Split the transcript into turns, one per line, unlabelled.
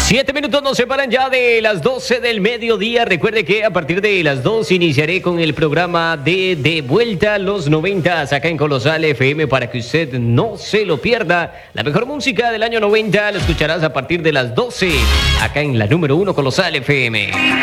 7 minutos nos separan ya de las 12 del mediodía. Recuerde que a partir de las 2 iniciaré con el programa de Vuelta a los 90 acá en Colosal FM para que usted no se lo pierda. La mejor música del año 90 lo escucharás a partir de las 12 acá en la número 1 Colosal FM.